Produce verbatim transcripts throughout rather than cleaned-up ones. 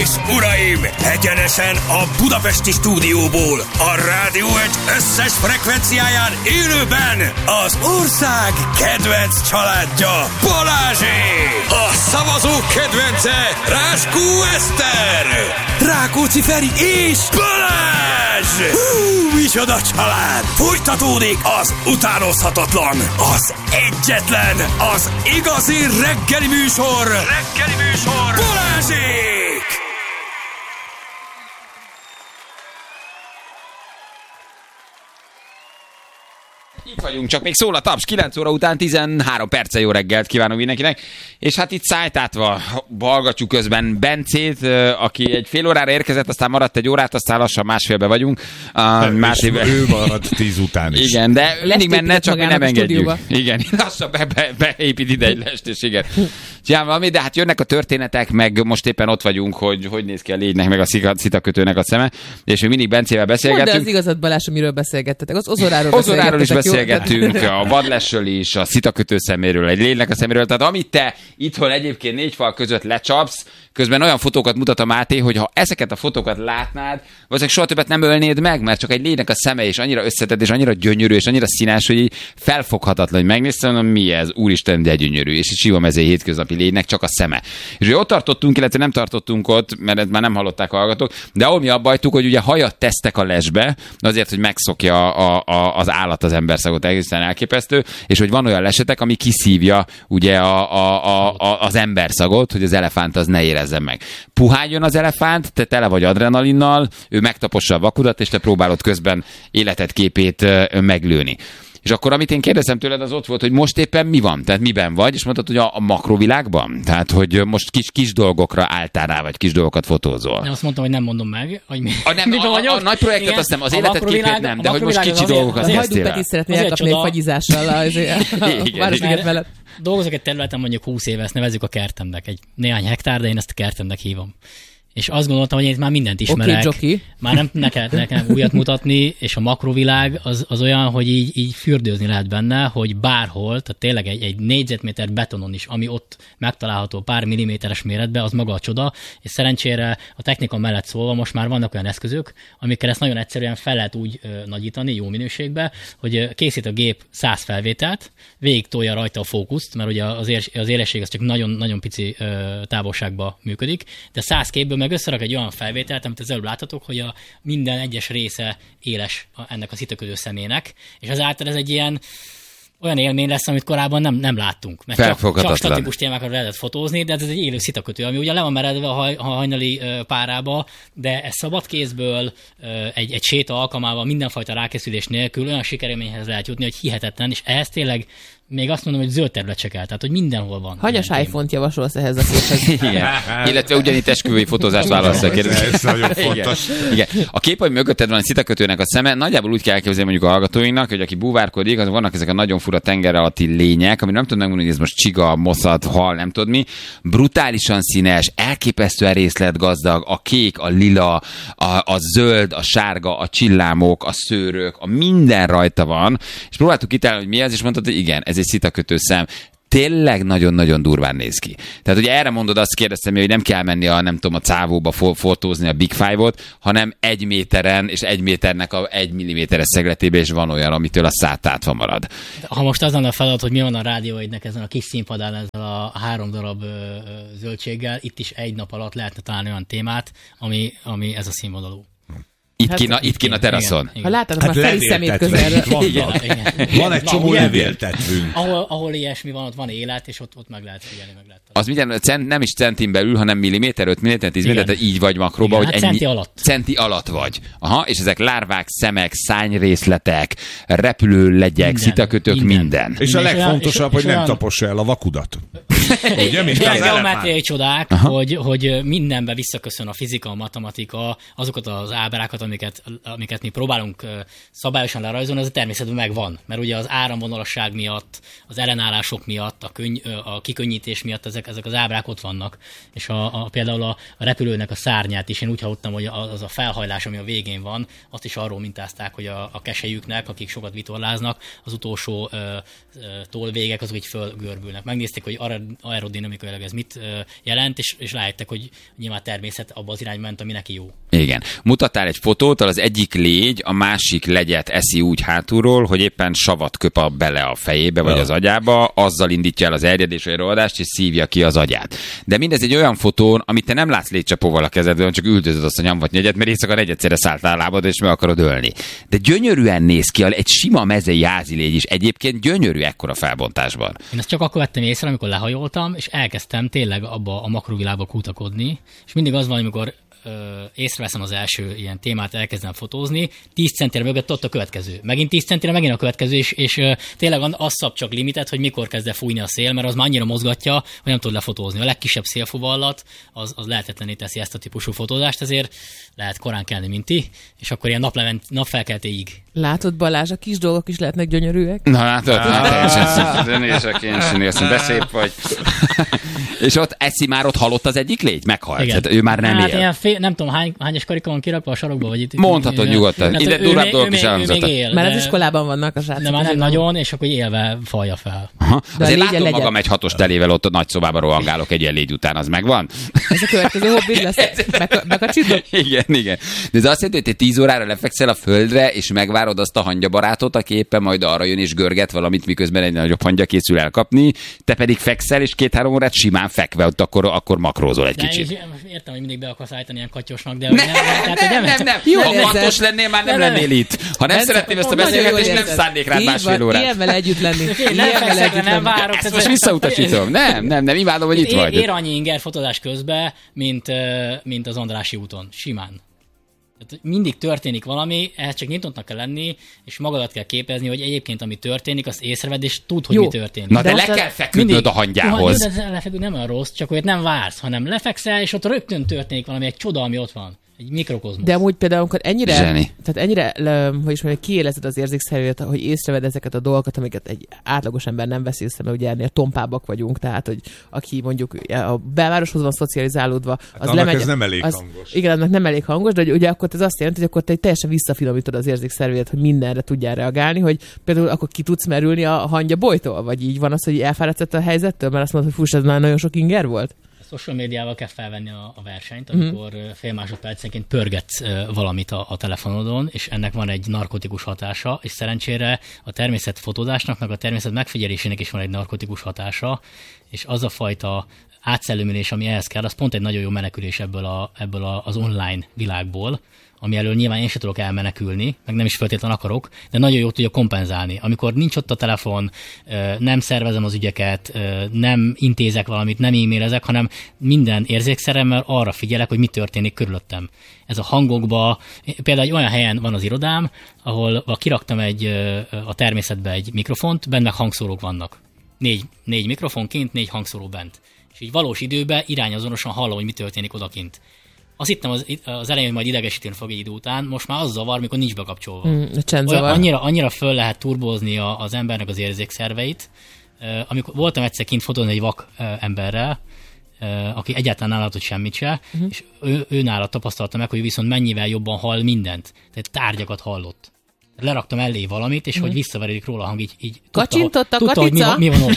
és uraim, egyenesen a budapesti stúdióból, a Rádió egy összes frekvenciáján élőben az ország kedvenc családja, Balázsék! A szavazók kedvence, Ráskó Eszter, Rákóczi Feri és Balázs! Hú, micsoda család! Folytatódik az utánozhatatlan, az egyetlen, az igazi reggeli műsor, reggeli műsor, Balázsék! Itt vagyunk, csak még szól a taps, kilenc óra után tizenhárom perccel jó reggelt kívánok mindenkinek, és hát itt szájtátva hallgatjuk közben Bencét, aki egy fél órára érkezett, aztán maradt egy órát, aztán lassan másfélbe vagyunk. Uh, másfélbe... Ő maradt tíz után is. Igen, de mindig menne, csak mi nem engedjük. Igen, lassan be, be, beépít ide egy lest, és igen. Csinálom valami, de hát jönnek a történetek, meg most éppen ott vagyunk, hogy hogy néz ki a légynek, meg a szitakötőnek a szeme, és mi mindig Bencével beszélgetünk. Mondd el az igazat, Balázs, amiről beszélgettetek. Az ozoráról ozoráról is beszélgettünk, a vadlesről is, a szitakötő szeméről, egy lénynek a szeméről. Tehát amit te itthon egyébként négy fal között lecsapsz, közben olyan fotókat mutat a Máté, hogy ha ezeket a fotókat látnád, valószínűleg soha többet nem ölnéd meg, mert csak egy lénynek a szeme is annyira összetett, és annyira gyönyörű, és annyira színes, hogy így felfoghatatlan, hogy megnéztem, mondom, mi ez, úristen, de gyönyörű, és egy Sivamezei hétköznapi lénynek csak a szeme. És ugye ott tartottunk, illetve nem tartottunk ott, mert ezt már nem hallották a hallgatók, de ahol mi abba hagytuk, hogy ugye hajat tesztek a lesbe, azért, hogy megszokja a, a, az állat az emberszagot, egészen elképesztő, és hogy van olyan lesetek, ami kiszívja ugye a, a, a, a, az emberszagot, hogy az elefánt az ne érezze meg. Puháljon az elefánt, te tele vagy adrenalinnal, ő megtapossa a vakudat, és te próbálod közben életed képét meglőni. És akkor, amit én kérdeztem tőled, az ott volt, hogy most éppen mi van? Tehát miben vagy? És mondtad, hogy a, a makrovilágban? Tehát, hogy most kis, kis dolgokra álltál rá, vagy kis dolgokat fotózol. Nem, azt mondtam, hogy nem mondom meg, hogy mi, a, nem, a, a, a nagy projektet igen, azt nem, az életed képét nem, de hogy most kicsi dolgokat kezdtél el. Hajdú Peti szeretné elkapni egy fagyizással a Városliget mellett. Dolgozok egy területen mondjuk húsz éve, ezt nevezzük a kertemnek. Egy néhány hektár, de én ezt a kertemnek hívom. És azt gondoltam, hogy én itt már mindent ismerek. Okay, már nem nekem, nekem újat mutatni, és a makrovilág az, az olyan, hogy így, így fürdőzni lehet benne, hogy bárhol, tehát tényleg egy, egy négyzetméter betonon is, ami ott megtalálható pár milliméteres méretben, az maga a csoda, és szerencsére a technika mellett szólva most már vannak olyan eszközök, amikkel ezt nagyon egyszerűen fel lehet úgy ö, nagyítani, jó minőségben, hogy ö, készít a gép száz felvételt, végig tolja rajta a fókuszt, mert ugye az, ér, az élesség az csak nagyon-nagyon pici ö, távolságban működik, de száz képből meg összerak egy olyan felvételt, amit az előbb láthatok, hogy a minden egyes része éles ennek a szitakötő szemének, és azáltal ez egy ilyen olyan élmény lesz, amit korábban nem, nem láttunk. Mert csak, csak statikus témákat lehetett fotózni, de ez egy élő szitakötő, ami ugye le van meredve a, haj, a hajnali uh, párába, de ez szabad kézből, uh, egy, egy séta alkalmával, mindenfajta rákészülés nélkül olyan sikerélményhez lehet jutni, hogy hihetetlen, és ehhez tényleg még azt mondom, hogy zöld terület se kell, tehát hogy mindenhol van. Hanyas iPhone-t javasolsz ehhez a képhez? Igen. Illetve ugyanitt esküvői fotózást válasz a kérdés. Ez nagyon fontos. Igen. Igen. A kép, hogy mögötted van egy szitakötőnek a szeme, nagyjából úgy kell elképzelni mondjuk a hallgatóinknak, hogy aki búvárkodik, azok vannak ezek a nagyon fura tenger alatti lények, ami nem tudom megmondani, hogy ez most csiga, moszat, hal, nem tudod mi. Brutálisan színes, elképesztően részletgazdag, a kék, a lila, a, a zöld, a sárga, a csillámok, a szőrök, a minden rajta van. És próbáltuk kitalálni, hogy mi ez, és mondtad, hogy igen, ez egy szitakötő szem. Tényleg nagyon-nagyon durván néz ki. Tehát ugye erre mondod, azt kérdeztem, hogy nem kell menni a, nem tudom, a cávóba fotózni a Big Five-ot, hanem egy méteren, és egy méternek a egy milliméteres szegletébe, és van olyan, amitől a szád tátva marad. Ha most az lenne a feladat, hogy mi van a Rádió egynek ezen a kis színpadán, ezzel a három darab ö, ö, zöldséggel, itt is egy nap alatt lehetne találni olyan témát, ami, ami ez a színvonalú. Itt hát, kín a, itt kín a teraszon. Igen, igen. Ha láttátok hát már Feri szemét közelről. Van, igen, igen. Van egy csomó levéltetvünk. Ahol, ahol ilyesmi van, ott van élet, és ott, ott meg lehet figyelni, meg lehet. Az minden, cent, nem is centin belül, hanem milliméter, öt milliméter, tíz milliméter, így vagy makróba, igen, hogy hát ennyi, centi alatt. Centi alatt vagy. Aha, és ezek lárvák, szemek, szányrészletek, repülő legyek, szitakötők, minden. minden. És a legfontosabb, hogy nem tapossa el a vakudat. Ugye, mint az geometriai csodák, hogy, hogy mindenbe visszaköszön a fizika, a matematika, azokat az ábrákat, amiket, amiket mi próbálunk szabályosan lerajzolni, az a természetben megvan. Mert ugye az áramvonalasság miatt, az ellenállások miatt, a, könny, a kikönnyítés miatt ezek, ezek az ábrák ott vannak. És a, a, például a, a repülőnek a szárnyát is én úgy hallottam, hogy az a felhajlás, ami a végén van, azt is arról mintázták, hogy a, a keselyüknek, akik sokat vitorláznak, az utolsó ö, ö, tollvégek azok így fölgörbülnek. Megnézték, hogy aerodinamikailag ez mit ö, jelent, és, és rájöttek, hogy nyilván természet abba az irányba ment, ami neki jó. Igen. Mutattál egy fotót, az egyik légy a másik legyet eszi úgy hátulról, hogy éppen savat köp a bele a fejébe, vagy ja. az agyába, azzal indítja el az erjedés vagy rohadást, és szívja ki az agyát. De mindez egy olyan fotón, amit te nem látsz légycsapóval a kezedben, csak üldözöd azt a nyomvat nyegyet, mert éjszaka negyedszerre szálltál a lábad, és meg akarod ölni. De gyönyörűen néz ki, egy sima mezei házilégy is egyébként gyönyörű ekkora felbontásban. Én ezt csak akkor vettem észre, amikor lehajoltam, és elkezdtem tényleg abba a makrovilágba kutakodni, és mindig az van, amikor ö, észreveszem az első ilyen témát, elkezdem fotózni, tíz centire mögött ott a következő. Megint tíz centire, megint a következő, és, és ö, tényleg az szab csak limitet, hogy mikor kezd el fújni a szél, mert az már annyira mozgatja, hogy nem tud lefotózni. A legkisebb szélfuvallat az, az lehetetlené teszi ezt a típusú fotózást, ezért lehet korán kelni, mint ti, és akkor ilyen naplevent, napfelkeltéig. Látod, Balázs, a kis dolgok is lehetnek gyönyörűek? Na látod, teljesen nézek én sem nézem, de szép vagy. És ott eszi már ott halott az egyik légy? Meghalt. Tehát ő már nem hát él. Ilyen fél, nem tudom, hány, hányas karika van kirakva a sarokba, vagy itt. Mondhatod nyugodtan. Ide durvább dolgok is elhangzottak. Már az iskolában vannak a srácok. De már nem nagyon, és akkor élve falja fel. Aha. Azért látom legyen. Magam egy hatos telével ott a nagy szobában rohangálok egy ilyen légy után, az megvan? Ez a következő hobbid lesz. Bekacsidok? Igen, igen. De ez azt jelenti, hogy te tíz órára lefekszel a földre, és megvárod azt a hangyabarátot, aki éppen majd arra jön és görget valamit, miközben egy nagyobb hangya készül elkapni, te pedig fekszel, és két-három órát simán fekve, ott akkor, akkor makrózol egy de kicsit. Értem, hogy mindig be akarsz állítani ilyen katyosnak, de nem, nem, nem, nem, nem, nem. Jó, ha matos lennél, már nem, nem lennél itt. Ha nem szeretném ezt a beszélgetést, nem szánnék rád másfél órát. Ilyen vele együtt lenni. Nem fekszek, nem várok. Ezt most visszautasítom. Nem, nem, nem, imádom, hogy itt vagy. Ér annyi inger fotózás közben, mint, mint az Andrássy úton. Simán. Tehát mindig történik valami, ehhez csak nyitottnak kell lenni, és magadat kell képezni, hogy egyébként ami történik, azt észrevedd, és tudd, hogy jó. mi történik. Na de, de le kell feküdnöd a hangyához. Jó, de lefeküdni nem olyan rossz, csak hogy nem vársz, hanem lefekszel, és ott rögtön történik valami, egy csoda, ami ott van. Egy mikrokozmosz. De amúgy például, amikor ennyire, Zseni. tehát ennyire, hogy is mondjam, kiélezed az érzékszervét, hogy észreved ezeket a dolgokat, amiket egy átlagos ember nem vesz észre, mert ugye ennél tompábbak vagyunk, tehát, hogy aki mondjuk a belvároshoz van szocializálódva, az hát lemegy. Ez nem elég az, hangos. Igen, annak nem elég hangos, de ugye akkor ez azt jelenti, hogy akkor te teljesen visszafinomítod az érzékszervét, hogy mindenre tudjál reagálni, hogy például akkor ki tudsz merülni a hangya bolytól, vagy így van az, hogy elfáradsz a helyzettől, mert azt mondod, hogy fuss, ez már nagyon sok inger volt. Social médiával kell felvenni a, a versenyt, amikor mm. fél másodpercenként pörgetsz valamit a, a telefonodon, és ennek van egy narkotikus hatása, és szerencsére a természet fotózásnak, meg a természet megfigyelésének is van egy narkotikus hatása, és az a fajta átszellemülés, ami ehhez kell, az pont egy nagyon jó menekülés ebből, a, ebből a, az online világból, ami elől nyilván én sem tudok elmenekülni, meg nem is feltétlenül akarok, de nagyon jól tudja kompenzálni. Amikor nincs ott a telefon, nem szervezem az ügyeket, nem intézek valamit, nem e-mailezek, hanem minden érzékszeremmel arra figyelek, hogy mi történik körülöttem. Ez a hangokba, például egy olyan helyen van az irodám, ahol kiraktam egy, a természetbe egy mikrofont, benne meg hangszórók vannak. Négy, négy mikrofon kint, négy hangszóró bent. És így valós időben irányazonosan hallom, hogy mi történik odakint. Azt hittem az, az elején, hogy majd idegesíteni fog egy idő után, most már az zavar, mikor nincs bekapcsolva. Mm, Olyan, annyira, annyira föl lehet turbózni a, az embernek az érzékszerveit. Amikor voltam egyszer kint fotózni egy vak emberrel, aki egyáltalán nem látott semmit se, uh-huh. és ő, ő nála tapasztalta meg, hogy viszont mennyivel jobban hall mindent. Tehát tárgyakat hallott. Leraktam elé valamit, és mm. hogy visszaveredik róla a hang, így, így kacsintott a tudta, tudta, hogy mi van, mi van ott.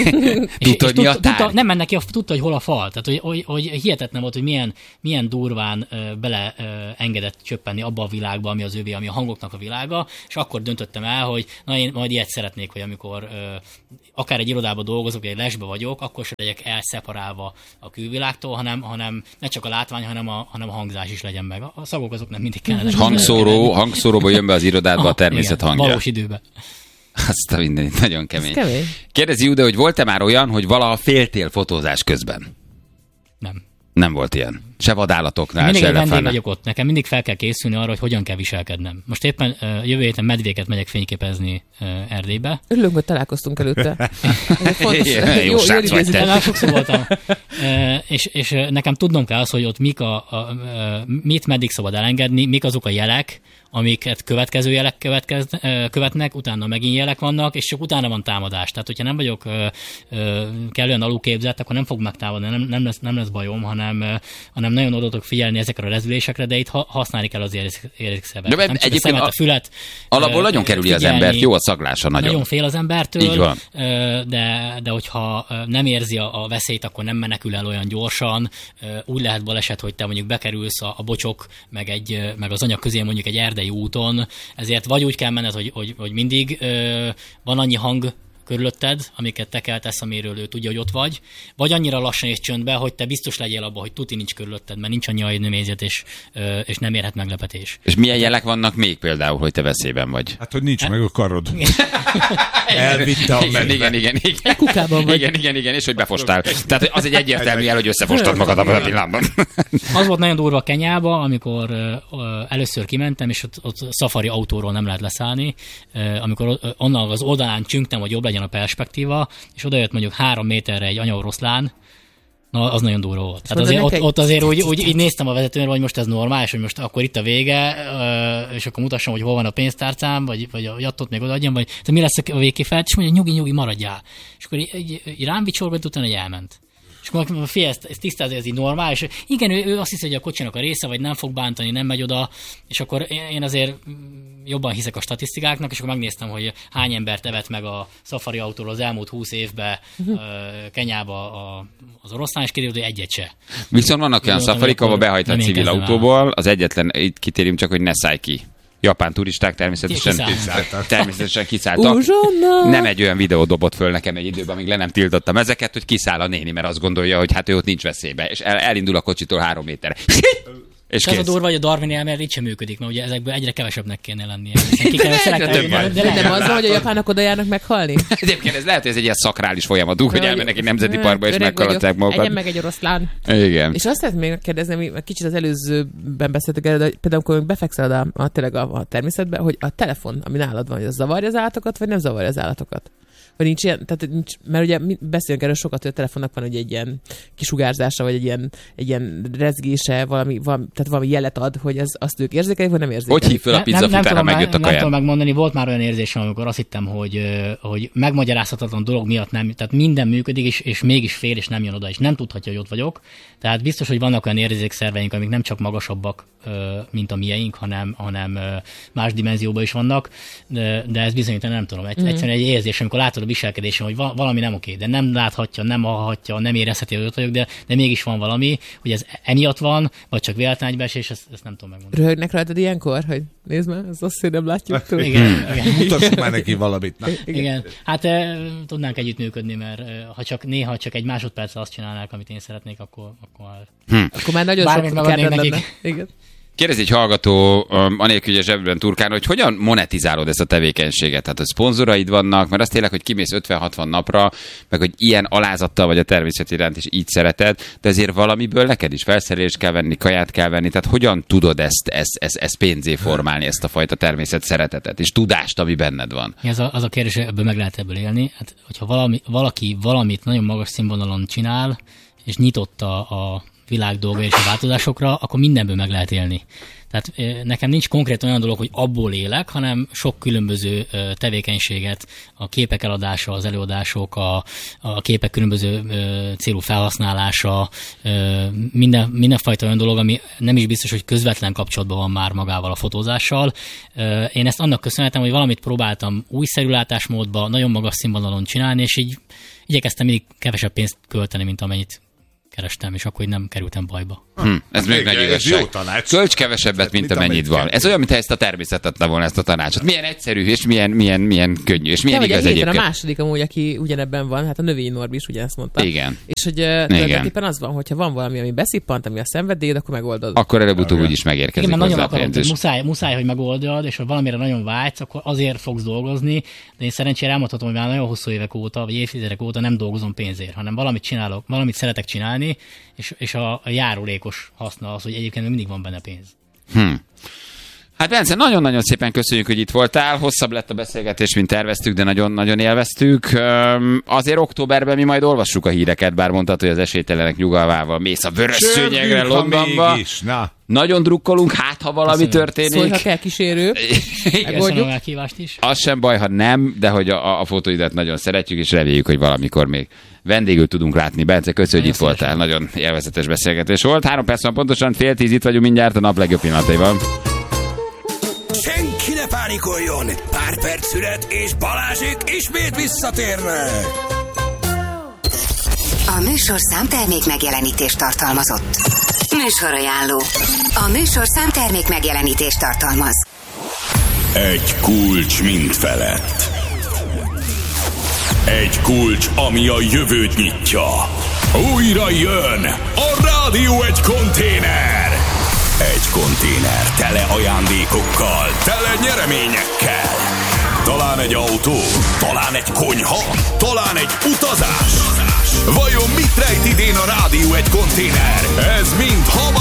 Tudta, hogy mi a tárgy. Tudta, nem mennek ki, tudta, hogy hol a fal. Tehát, hogy, hogy, hogy hihetetlen volt, hogy milyen, milyen durván uh, bele uh, engedett csöppenni abba a világba, ami az övé, ami a hangoknak a világa, és akkor döntöttem el, hogy na én majd ilyet szeretnék, hogy amikor uh, akár egy irodában dolgozok, vagy egy lesbe vagyok, akkor sem legyek elszeparálva a külvilágtól, hanem, hanem ne csak a látvány, hanem a, hanem a hangzás is legyen meg. A szagok azok nem mindig kellene. Hangszóró, hangszóróba jön be az irodádba a természet igen, hangja. Valós időben. Azt a mindenit, nagyon kemény. kemény. Kérdezi Jude, hogy volt-e már olyan, hogy valaha féltél fotózás közben? Nem. Nem volt ilyen. Se vadállatoknál, mindig se egy vendég elefántnál. vagyok ott. Nekem mindig fel kell készülni arra, hogy hogyan kell viselkednem. Most éppen uh, jövő héten medvéket megyek fényképezni uh, Erdélybe. Örülök, hogy találkoztunk előtte. Fontos, Jó, jó srác vagy te. Már sokszor voltam. Uh, és, és nekem tudnom kell az, hogy ott mik a, a, a, mit meddig szabad elengedni, mik azok a jelek, amiket következő jelek következ, követnek, utána megint jelek vannak, és csak utána van támadás. Tehát, hogyha nem vagyok ö, ö, kellően alulképzett, akkor nem fog megtámadni, nem, nem, lesz, nem lesz bajom, hanem, ö, hanem nagyon oda tudok figyelni ezekre a rezülésekre, de itt ha, használni kell az érzékszervet. Nem csak a szemet, a fület. Alapból nagyon kerüli az embert, jó a szaglása nagyon. Nagyon fél az embertől, így van. De, de hogyha nem érzi a, a veszélyt, akkor nem menekül el olyan gyorsan. Úgy lehet baleset, hogy te mondjuk bekerülsz a, a bocsok, meg, egy, meg az anyag közé mondjuk egy erdei úton, ezért vagy úgy kell menned, hogy, hogy, hogy mindig ö, van annyi hang körülötted, amiket te keltesz, amiről ő tudja, hogy ott vagy, vagy annyira lassan és csöndbe, hogy te biztos legyél abban, hogy tuti nincs körülötted, mert nincs annyi agynömészet, és, ö, és nem érhet meglepetés. És milyen jelek vannak még például, hogy te veszélyben vagy? Hát, hogy nincs meg a karod. Elvitte a igen, igen, igen, igen. Egy kukában vagy. Igen, igen, igen, és hogy befostál. Tehát az egy egyértelmű jel, hogy összefostad magad abban a pillanatban. Az volt nagyon durva Kenyába, amikor ö, ö, először kimentem, és ott, ott szafari autóról nem lehet leszállni, ö, amikor ö, onnan az oldalán csüngtem, hogy jobb legyen a perspektíva, és oda jött mondjuk három méterre egy anyaoroszlán, na, az nagyon durva volt. Tehát azért, ott, ott azért úgy, úgy így néztem a vezetőnre, hogy most ez normális, hogy most akkor itt a vége, és akkor mutassam, hogy hol van a pénztárcám, vagy, vagy a jattot még odaadjam, vagy tehát mi lesz a végkifejlet, és mondja, nyugi, nyugi, maradjál. És akkor így, így, így rám vicsorgott, utána egy elment. És akkor fél, ezt, ezt tisztázni, ez így normális. Igen, ő, ő azt hiszi, hogy a kocsinak a része, vagy nem fog bántani, nem megy oda, és akkor én azért jobban hiszek a statisztikáknak, és akkor megnéztem, hogy hány embert evett meg a szafari autóról az elmúlt húsz évben uh-huh. Kenyába a, az oroszlán, és kiderült, hogy egyet se. Viszont vannak olyan szafarik, ahol behajthat civil autóból, az egyetlen, itt kitérjünk csak, hogy ne szállj ki. Japán turisták természetesen kiszálltak. Természetesen kiszálltak. Nem egy olyan videó dobott föl nekem egy időben, amíg le nem tiltottam ezeket, hogy kiszáll a néni, mert azt gondolja, hogy hát ő ott nincs veszélybe, és el, elindul a kocsitól három méterre. És ez a durva, hogy a Darwin elmélet így sem működik, mert ugye ezekből egyre kevesebbnek kéne lennie. Ki kell szelektálni, de, de, de nem az, hogy a japánok oda járnak meghalni? Egyébként ez lehet, hogy ez egy ilyen szakrális folyamatuk, hogy elmennek egy nemzeti parkba és megkalatják magukat. Egyen meg egy oroszlán. Igen. És azt szeretném még kérdezni, kicsit az előzőben beszéltük el, de például amikor befekszel a, a, tényleg a, a természetbe, hogy a telefon, ami nálad van, hogy az zavarja az állatokat, vagy nem zavarja az állatokat? Vagy nincs ilyen, tehát nincs, mert ugye beszélünk erről sokat, hogy a telefonnak van ugye egy ilyen kisugárzása, vagy egy ilyen, egy ilyen rezgése, valami, valami, tehát valami jelet ad, hogy ez, azt ők érzékelik, vagy nem érzékelik. Hogy hív föl a pizza futára, megjött a kaján? Nem tudom megmondani, volt már olyan érzésem, amikor azt hittem, hogy, hogy megmagyarázhatatlan dolog miatt nem, tehát minden működik, és, és mégis fél, és nem jön oda, és nem tudhatja, hogy ott vagyok. Tehát biztos, hogy vannak olyan érzékszerveink, amik nem csak magasabbak, mint a mieink, hanem, hanem más dimenzióban is vannak, de, de ez bizonyítan nem tudom. Egy, mm. Egyszerűen egy érzés, amikor látod a viselkedésem, hogy valami nem oké, de nem láthatja, nem hallhatja, nem érezheti, hogy ott vagyok, de, de mégis van valami, hogy ez emiatt van, vagy csak véletlen egybeesés, ezt, ezt nem tudom megmondani. Röhögnek rajtad ilyenkor, hogy nézd már, ez azt, hogy nem látjuk. Igen, igen. Mutassuk már neki valamit. Na. Igen. igen. Hát e, tudnánk együttműködni, mert e, ha csak néha csak egy másodperccel azt csinálnák, amit én szeretnék, akkor, akkor már... Hm. Akkor már nagyon sok kedved lenne. Igen. Kérdez egy hallgató, anélkül, hogy a zsebben turkán, hogy hogyan monetizálod ezt a tevékenységet? Tehát, hogy szponzoraid vannak, mert azt tényleg, hogy kimész ötven-hatvan napra, meg hogy ilyen alázattal vagy a természet iránt, és így szereted, de azért valamiből neked is felszerelést kell venni, kaját kell venni, tehát hogyan tudod ezt, ezt, ezt, ezt pénzé formálni, ezt a fajta természet szeretetet, és tudást, ami benned van? Ez a, az a kérdés, hogy ebből meg lehet ebből élni. Hát, hogyha valami, valaki valamit nagyon magas színvonalon csinál, és nyitott a, a világ dolga és a változásokra, akkor mindenből meg lehet élni. Tehát nekem nincs konkrét olyan dolog, hogy abból élek, hanem sok különböző tevékenységet, a képek eladása, az előadások, a, a képek különböző célú felhasználása, minden, mindenfajta olyan dolog, ami nem is biztos, hogy közvetlen kapcsolatban van már magával a fotózással. Én ezt annak köszönhetem, hogy valamit próbáltam újszerű látásmódban, nagyon magas színvonalon csinálni, és így igyekeztem mindig kevesebb pénzt költeni, mint amennyit kerestem, és akkor nem kerültem bajba. Hm, ez még nagy igazság. Költs kevesebbet, mint amennyit van. Ez olyan, mintha ezt a természetet le volna, ezt a tanácsot. Milyen egyszerű, és milyen, milyen, milyen könnyű, és milyen igaz egyébként. A második amúgy, aki ugyanebben van, hát a növényi Norbi is ugyanezt mondta. Igen. És hogy tulajdonképpen az van, hogyha van valami, ami beszippant, ami a szenvedélyed, akkor megoldod. Akkor előbb-utóbb úgyis megérkezik. Igen, nagyon akarod, hogy muszáj, muszáj, hogy megoldjad, és ha valamire nagyon vágysz, akkor azért fogsz dolgozni, de én szerencsére elmondhatom, hogy már nagyon hosszú évek óta, vagy évtizedek óta nem dolgozom pénzért, hanem valamit csinálok, valamit szeretek csinálni, venni, és, és a, a járulékos haszna az, hogy egyébként mindig van benne pénz. Hm. Hát Bence, nagyon-nagyon szépen köszönjük, hogy itt voltál. Hosszabb lett a beszélgetés, mint terveztük, de nagyon-nagyon élveztük. Üm, azért októberben mi majd olvassuk a híreket, bár mondtad, hogy az esélytelenek nyugalmával mész a vörös szőnyegre Londonba. Mégis, na. Nagyon drukkolunk, hát ha valami Köszönöm. történik. Szólj, ha kell kísérő. Köszönöm a meghívást is. Az sem baj, ha nem, de hogy a, a fotóidat nagyon szeretjük, és reméljük, hogy valamikor még vendégül tudunk látni. Bence, köszönjük, hogy itt voltál. Nagyon élvezetes beszélgetés volt. Három perc van pontosan, fél tíz, itt vagyunk mindjárt a nap legjobb pillanataival. Senki ne pánikoljon! Pár perc szület, és Balázsék ismét visszatérnek! A műsorszám termék megjelenítést tartalmazott. Műsorajánló. A műsorszám termék megjelenítést tartalmaz. Egy kulcs mind felett. Egy kulcs, ami a jövőt nyitja. Újra jön a Rádió egy konténer. Egy konténer tele ajándékokkal, tele nyereményekkel. Talán egy autó, talán egy konyha, talán egy utazás. Vajon mit rejt idén a Rádió egy konténer? Ez mind hamar